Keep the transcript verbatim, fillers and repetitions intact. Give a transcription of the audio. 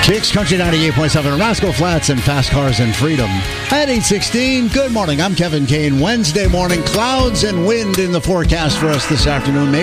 Kicks Country ninety-eight point seven, Roscoe Flats and Fast Cars and Freedom. At eight sixteen, good morning. I'm Kevin Kane. Wednesday morning, clouds and wind in the forecast for us this afternoon. Maybe